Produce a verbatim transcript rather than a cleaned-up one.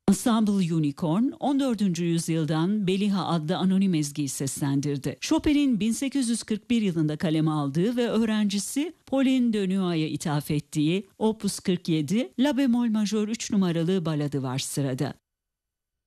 Ensemble Unicorn, on dördüncü yüzyıldan Beliha adlı anonim ezgiyi seslendirdi. Chopin'in bin sekiz yüz kırk bir yılında kaleme aldığı ve öğrencisi Pauline de Nua'ya ithaf ettiği Opus kırk yedi, La bemol majör üç numaralı baladı var sırada.